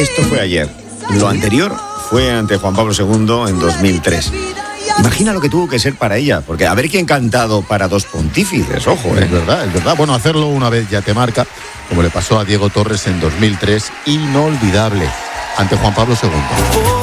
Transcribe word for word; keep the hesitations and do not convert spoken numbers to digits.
esto fue ayer. Lo anterior fue ante Juan Pablo segundo en dos mil tres. Imagina lo que tuvo que ser para ella, porque a ver quién cantado para dos pontífices, ojo, ¿eh? Es verdad, es verdad. Bueno, hacerlo una vez ya te marca, como le pasó a Diego Torres en dos mil tres, inolvidable, ante Juan Pablo segundo.